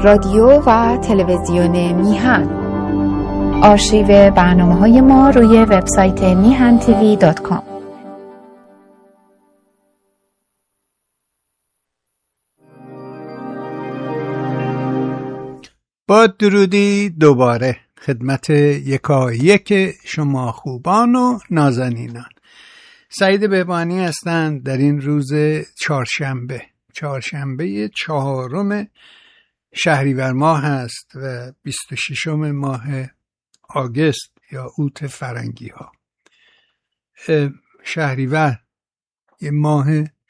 رادیو و تلویزیون میهن. آرشیو برنامه‌های ما روی وبسایت mihan.tv.com. با درودی دوباره خدمت یکایک شما خوبان و نازنینان. سعید بهبانی هستند در این روز چهارشنبه 4 شهریور ماه هست و 26 ماه آگوست یا اوت فرنگی ها. شهریور یه ماه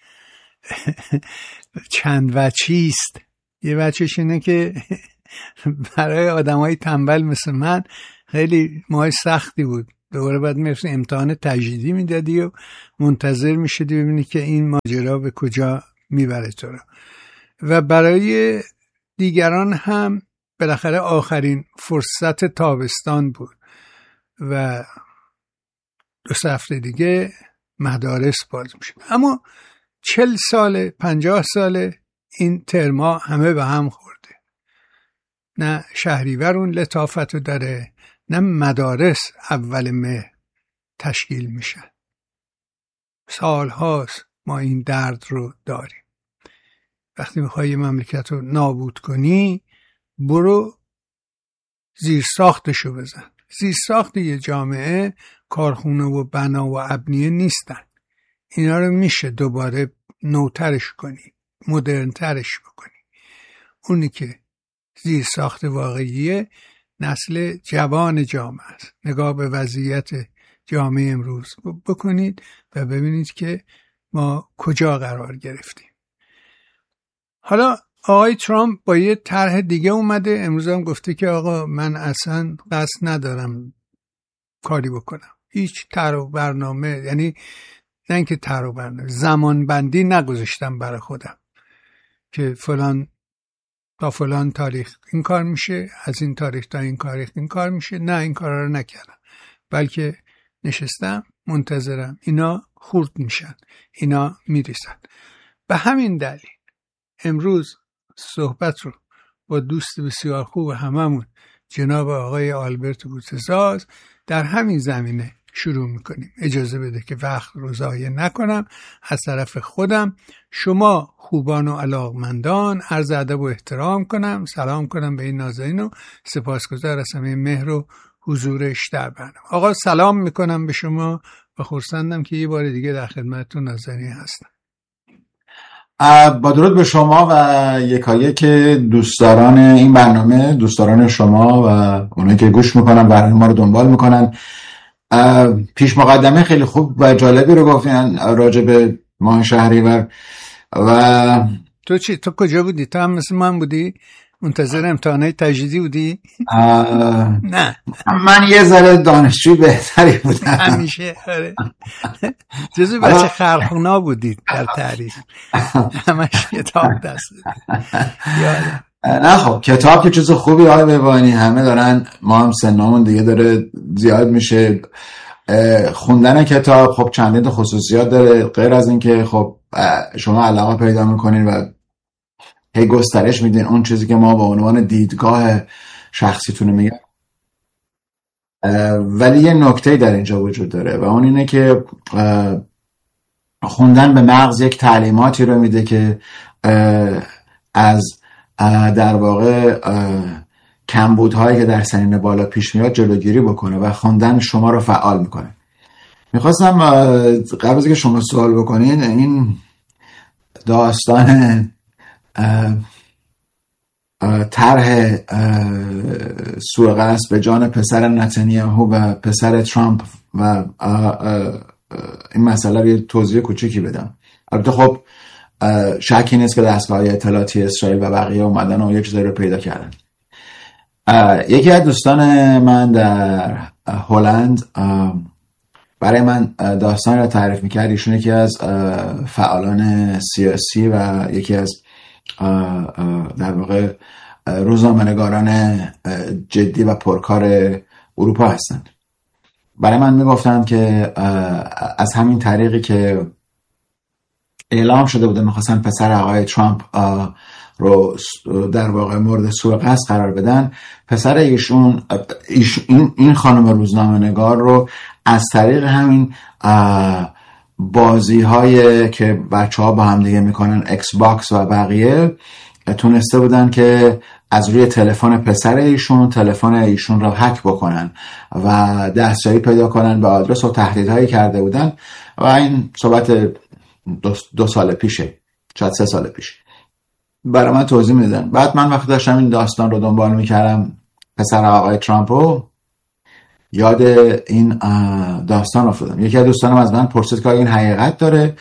چند وجهی است. یه وجهش اینه که برای آدمای تنبل مثل من خیلی ماه سختی بود. دوباره بعد میرسی امتحان تجدیدی میدادی و منتظر میشدی ببینی که این ماجرا به کجا میبره تو رو. و برای دیگران هم بالاخره آخرین فرصت تابستان بود و 2 هفته دیگه مدارس باز میشه. اما 40 ساله 50 ساله این ترما همه به هم خورده. نه شهریور اون لطافتو داره، نه مدارس اول مه تشکیل میشن. سالهاست ما این درد رو داریم. وقتی میخوای مملکت رو نابود کنی برو زیر ساختشو بزن. زیر ساخت یه جامعه کارخونه و بنا و ابنیه نیستن. اینا رو میشه دوباره نوترش کنی، مدرنترش بکنی. اونی که زیر ساخت واقعیه نسل جوان جامعه است. نگاه به وضعیت جامعه امروز بکنید و ببینید که ما کجا قرار گرفتیم. حالا آقای ترامپ با یه طرح دیگه اومده. امروز هم گفته که آقا من اصلا قصد ندارم کاری بکنم. هیچ طرح و برنامه، یعنی نه اینکه طرح و برنامه، زمان بندی نگذاشتم برای خودم که فلان تا فلان تاریخ این کار میشه، از این تاریخ تا این تاریخ این کار میشه. نه، این کارا رو نکردم، بلکه نشستم منتظرم اینا خورد میشن، اینا میریسن. به همین دلیل امروز صحبت رو با دوست بسیار خوب هممون جناب آقای آلبرت بوتزاز در همین زمینه شروع میکنیم. اجازه بده که وقت رو ضایع نکنم. از طرف خودم شما خوبان و علاقمندان عرض ادب و احترام کنم، سلام کنم به این نازنین و سپاسگزار از همه مهر و حضورش در برنامه. آقا سلام میکنم به شما و خرسندم که یه بار دیگه در خدمتتون نازنین هستم. با درود به شما و یکایک دوستداران این برنامه، دوستداران شما و اونایی که گوش میکنن برنامه ما رو دنبال میکنن. پیش مقدمه خیلی خوب و جالبی رو گفتین راجع به ماه شهریور. و تو کجا بودی؟ تو هم مثل من بودی؟ منتظر امتحانات تجدیدی بودی؟ نه، من یه ذره دانشجوی بهتری بودم همیشه. آره، جزو بچه خرخونا بودی در تعریف، همش کتاب دست. نه خب کتاب که چیز خوبی آقای بهبانی، همه دارن، ما هم سنمون دیگه داره زیاد میشه. خوندن کتاب خب چندین خصوصیات داره، غیر از این که خب شما علاقه پیدا میکنین و هی گسترش میدین اون چیزی که ما با عنوان دیدگاه شخصیتون میگن. ولی یه نکته در اینجا وجود داره و اون اینه که خوندن به مغز یک تعلیماتی رو میده که از در واقع کمبودهایی که در سنین بالا پیش میاد جلوگیری بکنه و خوندن شما رو فعال میکنه. میخواستم قبل از که شما سوال بکنین این داستان طرح سوء قصد به جان پسر نتانیاهو و پسر ترامپ و این مسئله رو یه توضیح کوچیکی بدم. البته خب شکی نیست که دستگاه‌های اطلاعاتی اسرائیل و بقیه اومدن و یک چیزی رو پیدا کردن. یکی از دوستان من در هلند برای من داستان رو تعریف میکرد. ایشون یکی از فعالان سیاسی و یکی از در واقع روزنامه‌نگاران جدی و پرکار اروپا هستند. برای من میگفتن که از همین طریقی که اعلام شده بوده میخواستن پسر آقای ترامپ رو در واقع مورد سوء قصد قرار بدن، پسر ایشون این خانم روزنامه‌نگار رو از طریق همین بازی های که بچه ها با هم دیگه میکنن، ایکس باکس و بقیه، تونسته بودن که از روی تلفن پسر ایشون تلفن ایشون رو هک بکنن و دستیابی پیدا کنن به آدرس و تهدیدهایی کرده بودن. و این صحبت 2 سال پیشه، شاید 3 سال پیش، برای من توضیح میدن. بعد من وقتی داشتم این داستان رو دنبال میکردم، پسر آقای ترامپو، یاد این داستان افتادم. یکی از دوستانم از من پرسید که این حقیقت داره،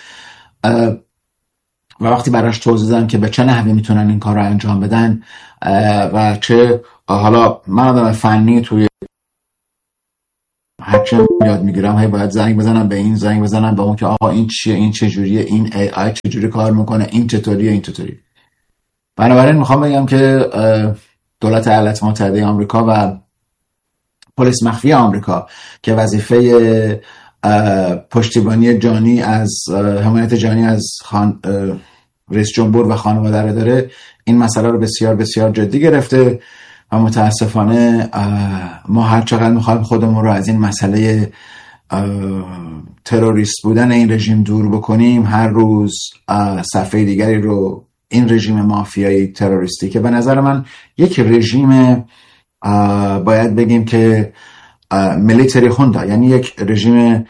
و وقتی براش توضیح دادم که به چه نحوی میتونن این کار رو انجام بدن و چه، حالا من آدم فنی توی هرچی یاد میگیرم، هی باید زنگ بزنم به این، زنگ بزنم به اون که آقا این چیه، این چه جوریه، این AI چجوری کار میکنه، این چطوریه، این چطوری. بنابراین میخوام بگم که دولت ایالات متحده آمریکا و پلیس مخفی آمریکا که وظیفه پشتیبانی جانی از حمایت جانی از رئیس جمهور و خانواده رو داره، این مسئله رو بسیار بسیار جدی گرفته و متاسفانه ما هر چقدر میخوایم خودمون رو از این مسئله تروریست بودن این رژیم دور بکنیم، هر روز صفحه دیگری رو این رژیم مافیایی تروریستی که به نظر من یک رژیم باید بگیم که میلیتری خوندا، یعنی یک رژیم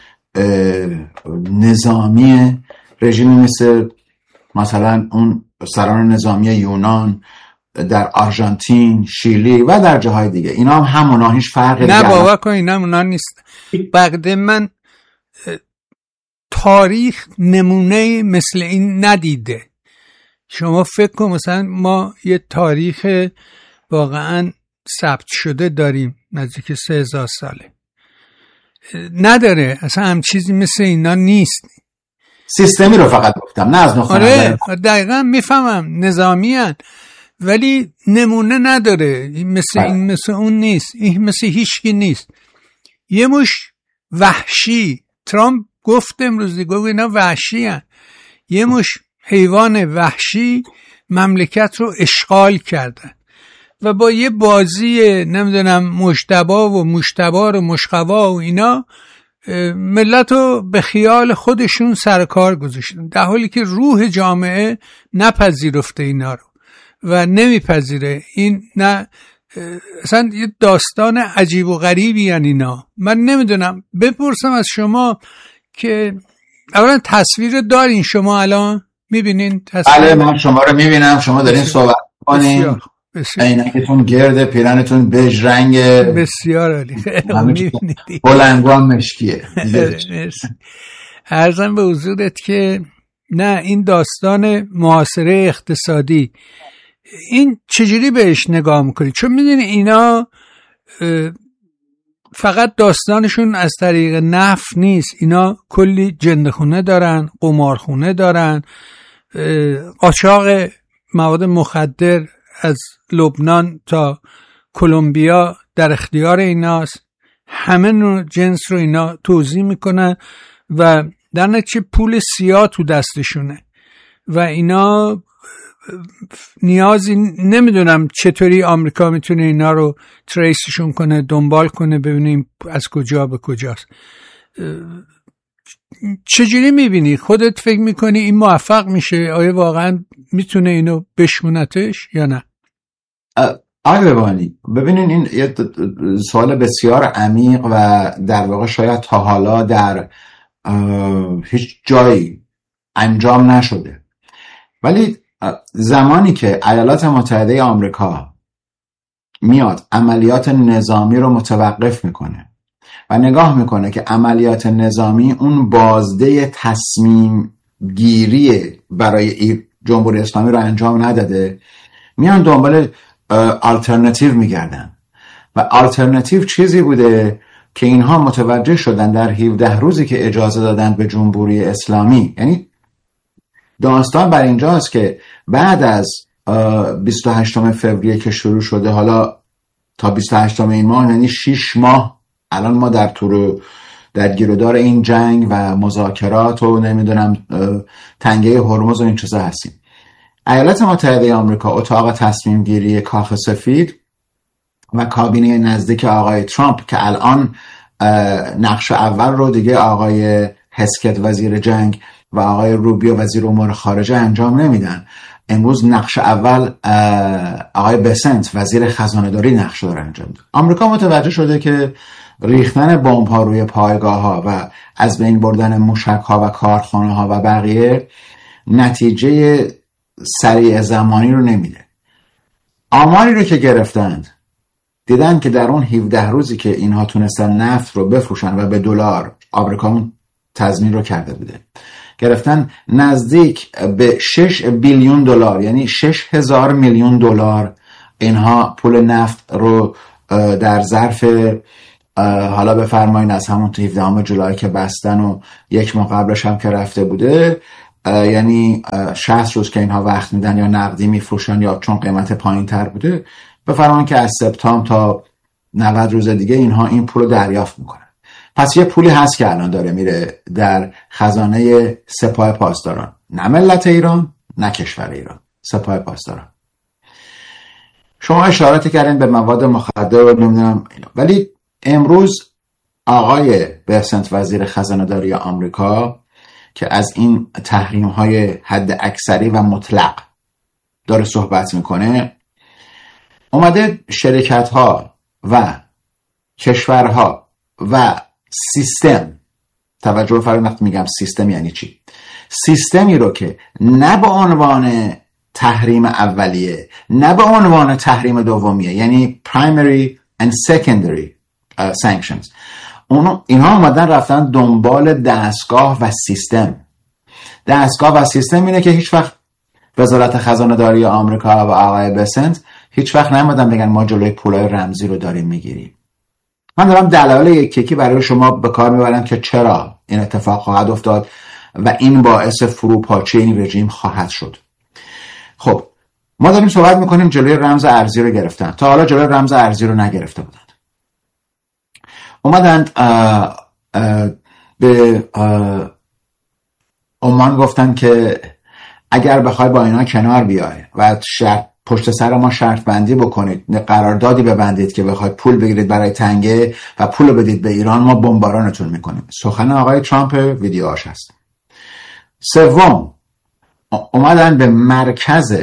نظامی، رژیمی مثلا اون سران نظامی یونان در آرژانتین، شیلی و در جاهای دیگه، اینا هم همونا، هیچ فرقی نه باور کن اینا همونا نیست. بعد من تاریخ نمونه مثل این ندیده. شما فکر کن مثلا ما یه تاریخ واقعا ثبت شده داریم نزدیک 3000 ساله، نداره اصلا هم چیزی مثل اینا نیست. سیستمی رو فقط گفتم، نه از نقطه نظر. آره دقیقا میفهمم نظامی هن، ولی نمونه نداره. مثل این مثل اون نیست، این مثل هیچکی نیست. یه مش وحشی، ترامپ گفت امروز گفت اینا وحشی هن. یه مش حیوان وحشی مملکت رو اشغال کردن و با یه بازی نمیدونم مجتبا و مشتبا و مشقوا و اینا ملت رو به خیال خودشون سر کار گذاشتن، در حالی که روح جامعه نپذیرفته اینا رو و نمیپذیره. این نه اصلا یه داستان عجیب و غریبی هن اینا. من نمیدونم، بپرسم از شما که اولا تصویر دارین شما الان میبینین تصویر؟ بله من شما رو میبینم، شما دارین صحبت کنین، عینکتون گرده، پیرنتون بژ رنگ، بسیار عالی، بلندگوام مشکیه. عرضم به حضورت که نه این داستان محاصره اقتصادی، این چجوری بهش نگاه میکنی؟ چون میدونی اینا فقط داستانشون از طریق نفت نیست، اینا کلی جندخونه دارن، قمارخونه دارن، قاچاق مواد مخدر از لبنان تا کلمبیا در اختیار ایناست. همه نوع جنس رو اینا توزیع میکنن و در نتیجه پول سیاه تو دستشونه و اینا نیازی نمیدونم چطوری آمریکا میتونه اینا رو تریسشون کنه، دنبال کنه، ببینیم از کجا به کجاست. چجوری میبینی؟ خودت فکر میکنی این موفق میشه؟ آیا واقعا میتونه اینو بشونتش یا نه؟ آقای ببانی ببینین این یه سوال بسیار عمیق و در واقع شاید تا حالا در هیچ جایی انجام نشده، ولی زمانی که ایالات متحده آمریکا میاد عملیات نظامی رو متوقف میکنه و نگاه میکنه که عملیات نظامی اون بازده تصمیم گیری برای جمهوری اسلامی رو انجام نداده، میان دنبال آلترناتیو میگردن و آلترناتیو چیزی بوده که اینها متوجه شدن در 17 روزی که اجازه دادن به جمهوری اسلامی. یعنی داستان بر اینجاست که بعد از 28 فوریه که شروع شده، حالا تا 28 این ماه، یعنی 6 ماه الان ما در گیرودار این جنگ و مذاکرات و نمیدونم تنگه هرمز و این چیزا هستیم. ایالات متحده آمریکا، اتاق تصمیم گیری کاخ سفید و کابینه نزدیک آقای ترامپ که الان نقش اول رو دیگه آقای هسکت وزیر جنگ و آقای روبیو وزیر امور خارجه انجام نمیدن. امروز نقش اول آقای بسنت وزیر خزانه داری نقش داره انجام میده. آمریکا متوجه شده که ریختن بمب ها روی پایگاه ها و از بین بردن موشک ها و کارخانه ها و بقیه نتیجه سریع زمانی رو نمیده. آماری رو که گرفتند دیدن که در اون 17 روزی که اینها تونستن نفت رو بفروشن و به دلار، آمریکا تضمین رو کرده بوده، گرفتن نزدیک به 6 بیلیون دلار، یعنی 6,000 میلیون دلار اینها پول نفت رو در ظرف حالا بفرمایین از همون 17 جولای که بستن و یک ماه قبلش هم که رفته بوده، یعنی 60 روز که اینها وقت میدن یا نقدی میفروشن یا چون قیمت پایین تر بوده، بفرمایین که از سپتامبر تا 90 روز دیگه اینها این پول رو دریافت میکنن. پس یه پولی هست که الان داره میره در خزانه سپاه پاسداران، نه ملت ایران نه کشور ایران، سپاه پاسداران. شما اشارات کردین به مواد مخدر و نمیدونم اینا، ولی امروز آقای بسنت وزیر خزانه داری آمریکا که از این تحریم های حد اکثری و مطلق داره صحبت میکنه، اومده شرکت ها و کشورها و سیستم، توجه فرمایید وقتی میگم سیستم یعنی چی؟ سیستمی رو که نه به عنوان تحریم اولیه نه به عنوان تحریم دومیه، یعنی primary and secondary sanctions، اینها اومدن رفتن دنبال دستگاه و سیستم اینه که هیچ وقت وزارت خزانه داری آمریکا و آقای بسنت هیچ وقت نمیدن بگن ما جلوی پولای رمزی رو داریم میگیریم. من دارم دلایل یکی برای شما به کار میبرم که چرا این اتفاق خواهد افتاد و این باعث فروپاشی این رژیم خواهد شد. خب ما داریم صحبت میکنیم جلوی رمز ارزی رو گرفتن، تا حالا جلوی رمز ارزی رو نگرفته بودند. اومدند به عمان گفتن که اگر بخوای با اینا کنار بیای و پشت سر ما شرط بندی بکنید، قراردادی ببندید که بخواید پول بگیرید برای تنگه و پول بدید به ایران، ما بمبارانتون میکنیم. سخن آقای ترامپ ویدیوهاش هست. سوم، اومدن به مرکز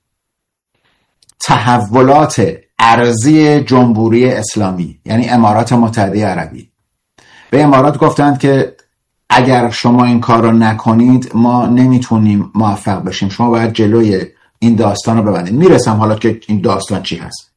تحولات ارضی جمهوری اسلامی یعنی امارات متحده عربی، به امارات گفتند که اگر شما این کار رو نکنید ما نمیتونیم موفق بشیم، شما باید جلوی این داستان رو ببندید. میرسم حالا که این داستان چی هست.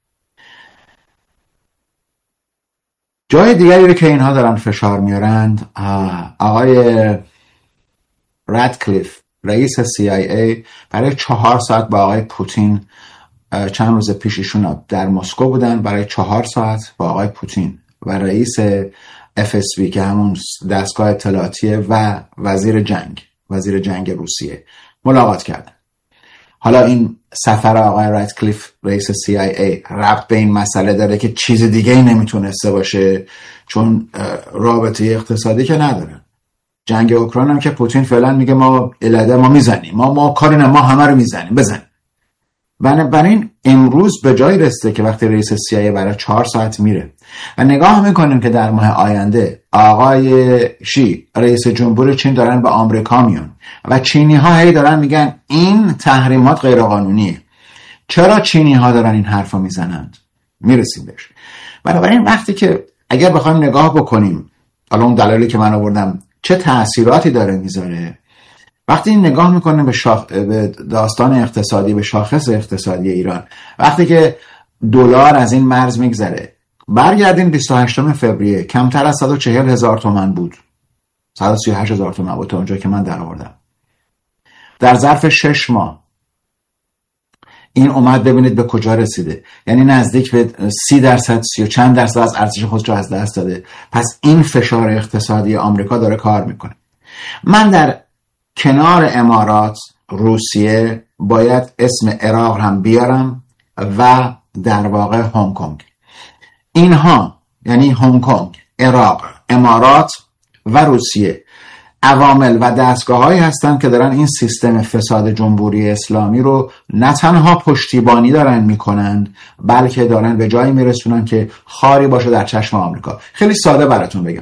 جای دیگری رو که اینها دارن فشار میارند، آقای رادکلیف رئیس CIA برای 4 ساعت با آقای پوتین، چند روز پیش ایشون در مسکو بودن، برای 4 ساعت با آقای پوتین و رئیس FSB که همون دستگاه اطلاعاتیه و وزیر جنگ روسیه ملاقات کردن. حالا این سفر آقای رادکلیف رئیس CIA ربط به این مسئله داره که چیز دیگه ای نمیتونسته باشه، چون رابطه اقتصادی که ندارن. جنگ اوکراین هم که پوتین فعلا میگه ما الهده ما میزنیم، ما کاری نه، ما همه رو میزنیم، بزن. بنابراین امروز به جای رسیده که وقتی رئیس CIA برای 4 ساعت میره و نگاه میکنیم که در ماه آینده آقای شی رئیس جمهور چین دارن به آمریکا میان و چینی ها هی دارن میگن این تحریمات غیر قانونیه. چرا چینی ها دارن این حرفا میزنند؟ میرسیم بهش. بنابراین وقتی که اگر بخوایم نگاه بکنیم حالا اون دلایلی که من آوردم چه تأثیراتی داره میذاره، وقتی نگاه میکنیم به داستان اقتصادی، به شاخص اقتصادی ایران، وقتی که دلار از این مرز میگذره، برگردین 28 فوریه کمتر از 140,000 تومان بود، 138,000 تومان بود تا اونجا که من در آوردم. در ظرف 6 ماه این اومد، ببینید به کجا رسیده، یعنی نزدیک به 30% 30 و چند درصد از ارزش خودش رو از دست داده. پس این فشار اقتصادی آمریکا داره کار میکنه. من در کنار امارات، روسیه باید اسم عراق هم بیارم و در واقع هنگ کنگ. اینها یعنی هنگ کنگ، عراق، امارات و روسیه عوامل و دستگاه‌هایی هستن که دارن این سیستم فساد جمهوری اسلامی رو نه تنها پشتیبانی دارن میکنن، بلکه دارن به جایی میرسونن که خاری باشه در چشم آمریکا. خیلی ساده براتون بگم،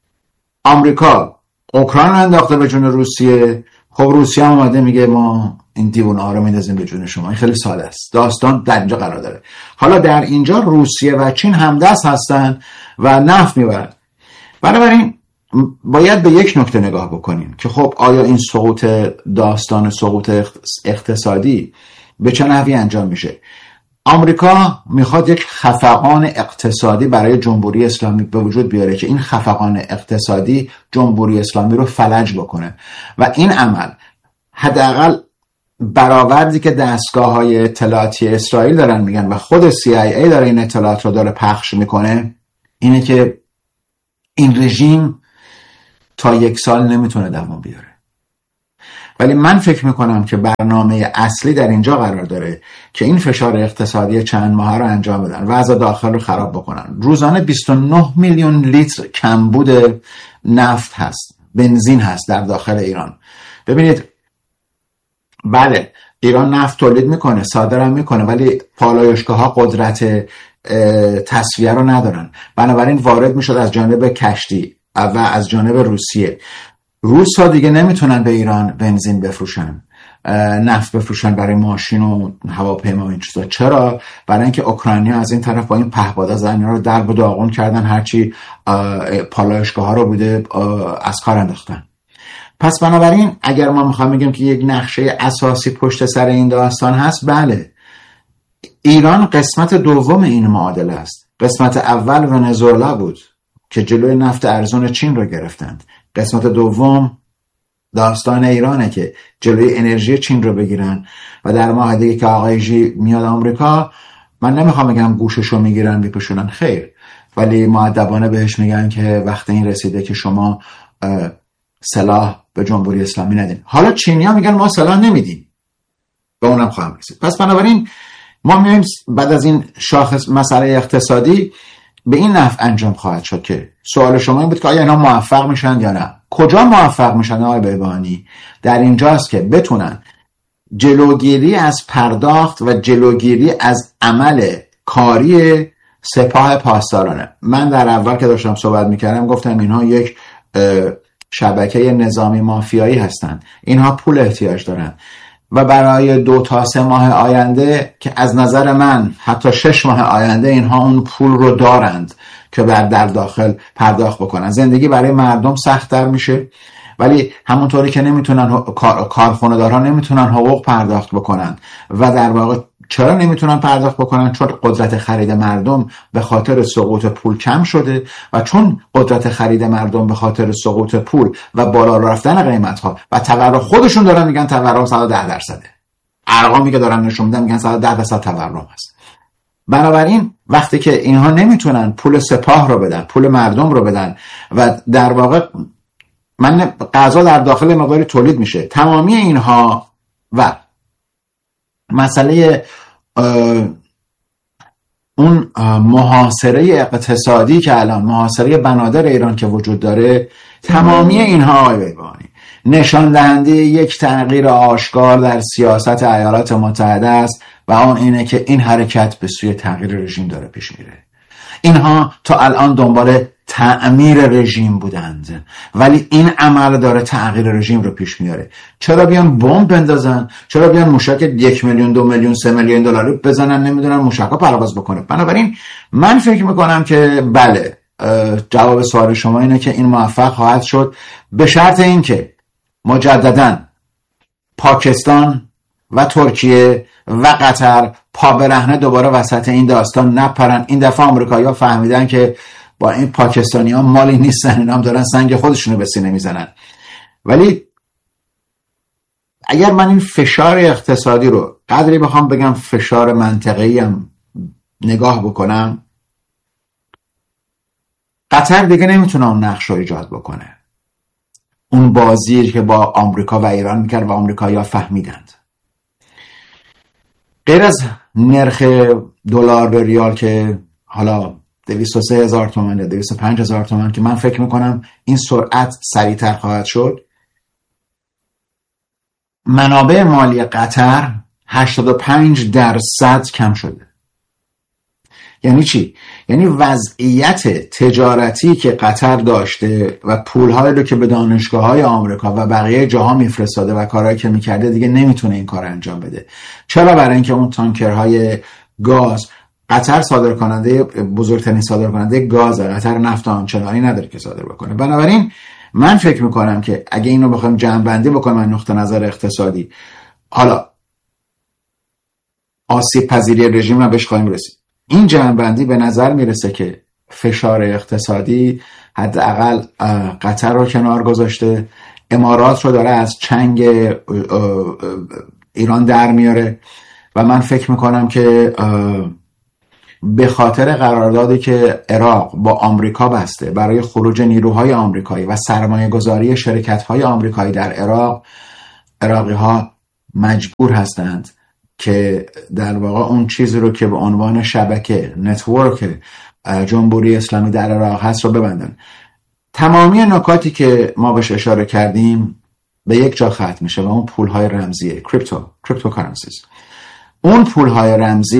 آمریکا اوکراین انداخته به جون روسیه، خب روسیه هم اومده میگه ما این دیوونه‌ها رو میندازیم به جون شما. این خیلی ساده است، داستان در اینجا قرار داره. حالا در اینجا روسیه و چین همدست هستن و نفت میبرن. بنابراین باید به یک نکته نگاه بکنیم که خب آیا این سقوط اقتصادی به چه نحوی انجام میشه؟ آمریکا میخواد یک خفقان اقتصادی برای جمهوری اسلامی به وجود بیاره که این خفقان اقتصادی جمهوری اسلامی رو فلج بکنه و این عمل حداقل برآوردی که دستگاه‌های اطلاعاتی اسرائیل دارن میگن و خود CIA داره این اطلاعات رو داره پخش میکنه اینه که این رژیم تا 1 سال نمیتونه دوام بیاره. ولی من فکر میکنم که برنامه اصلی در اینجا قرار داره که این فشار اقتصادی چند ماهه رو انجام بدن، وضع داخل رو خراب بکنن. روزانه 29 میلیون لیتر کمبود نفت هست، بنزین هست در داخل ایران. ببینید، بله ایران نفت تولید میکنه، صادرم میکنه، ولی پالایشگاه ها قدرت تصفیه رو ندارن. بنابراین وارد میشد از جانب کشتی و از جانب روسیه. روس ها دیگه نمیتونن به ایران بنزین بفروشن، نفت بفروشن برای ماشین و هواپیما و این چیزا. چرا؟ برای اینکه اوکراینیا از این طرف با این پهپادا زدن رو درب و داغون کردن، هرچی پالایشگاه ها رو بوده از کار انداختن. پس بنابراین اگر ما میخوام بگیم که یک نقشه اساسی پشت سر این داستان هست، بله ایران قسمت دوم این معادله است. قسمت اول ونزوئلا بود که جلوی نفت ارزون چین رو گرفتند. قسمت دوم داستان ایرانه که جلوی انرژی چین رو بگیرن و در ماه دیگه که آقای ژی میاد آمریکا، من نمیخوام بگم گوشش رو میگیرن میپوشونن، خیر، ولی مؤدبانه بهش میگن که وقت این رسیده که شما سلاح به جمهوری اسلامی ندین. حالا چینی‌ها میگن ما سلاح نمیدیم، به اونم خواهم رسید. پس بنابراین ما میایم بعد از این شاخص مسئله اقتصادی به این نحو انجام خواهد شد که سوال شما این بود که آیا اینا موفق میشن یا نه. کجا موفق میشن آقای بهبهانی؟ در اینجاست که بتونن جلوگیری از پرداخت و جلوگیری از عمل کاری سپاه پاسدارانه. من در اول که داشتم صحبت میکردم گفتم اینها یک شبکه نظامی مافیایی هستند. اینها پول احتیاج دارن و برای 2 تا 3 ماه آینده که از نظر من حتی 6 ماه آینده اینها اون پول رو دارند که در داخل پرداخت بکنن. زندگی برای مردم سخت‌تر میشه، ولی همونطوری که نمیتونن کارخانه‌دارها نمیتونن حقوق پرداخت بکنن و در واقع چرا نمیتونن پرداخت بکنن؟ چون قدرت خرید مردم به خاطر سقوط پول کم شده و چون قدرت خرید مردم به خاطر سقوط پول و بالا رفتن قیمت‌ها و تورم، خودشون دارن میگن تورم 110%. ارقامی که دارن نشون میدن میگن 110% تورم هست. بنابراین وقتی که اینها نمیتونن پول سپاه رو بدن، پول مردم رو بدن و در واقع غذا در داخل مقداری تولید میشه، تمامی اینها و مسئله اون محاصره اقتصادی که الان محاصره بنادر ایران که وجود داره، تمامی اینها آقای بهبهانی نشان دهنده یک تغییر آشکار در سیاست ایالات متحده است و آن اینه که این حرکت به سوی تغییر رژیم داره پیش میره. اینها تا الان دنبال تعمیر رژیم بودند، ولی این عمل داره تغییر رژیم رو پیش میاره. چرا بیان بمب بندازن؟ چرا بیان موشک 1 میلیون 2 میلیون 3 میلیون دلاری بزنن؟ نمیدونن موشک‌ها پرواز بکنه. بنابراین من فکر میکنم که بله، جواب سوال شما اینه که این موفق خواهد شد، به شرط اینکه مجدداً پاکستان و ترکیه و قطر پا برهنه دوباره وسط این داستان نپرن. این دفعه آمریکایی‌ها فهمیدن که با این پاکستانی‌ها مالی نیستن، اینا هم دارن سنگ خودشونو به سینه میزنن. ولی اگر من این فشار اقتصادی رو قدری بخوام بگم فشار منطقه‌ای هم نگاه بکنم، قطر دیگه نمیتونه اون نقش رو ایجاد بکنه، اون بازی که با آمریکا و ایران میکرد و آمریکایی‌ها فهمیدند. غیر از نرخ دلار به ریال که حالا 203,000 تومان یا 205,000 تومان که من فکر میکنم این سرعت سریعتر خواهد شد، منابع مالی قطر 85% کم شده. یعنی چی؟ یعنی وضعیت تجارتی که قطر داشته و پولهایی رو که به دانشگاه‌های آمریکا و بقیه جاها میفرستاده و کارهایی که میکرده دیگه نمیتونه این کار انجام بده. چرا؟ برای اینکه اون تانکرهای گاز، قطر بزرگترین صادرکننده گاز، قطر نفت آنچنانی نداره که صادر بکنه. بنابراین من فکر میکنم که اگه اینو بخوایم جمع‌بندی بکنیم از نقطه نظر اقتصادی، حالا آسیب پذیری رژیم رو بهش خواهیم رسید. این جمع‌بندی به نظر میرسه که فشار اقتصادی حداقل قطر رو کنار گذاشته، امارات رو داره از چنگ ایران در میاره و من فکر میکنم که به خاطر قراردادی که عراق با آمریکا بسته برای خروج نیروهای آمریکایی و سرمایه گذاری شرکت‌های آمریکایی در عراق، عراقی‌ها مجبور هستند که در واقع اون چیزی رو که به عنوان شبکه نتورک جمهوری اسلامی در عراق هست رو ببندن. تمامی نکاتی که ما بهش اشاره کردیم به یک جا ختم میشه و اون پول‌های رمزیه، کریپتو کارنسیز. اون پول‌های رمزی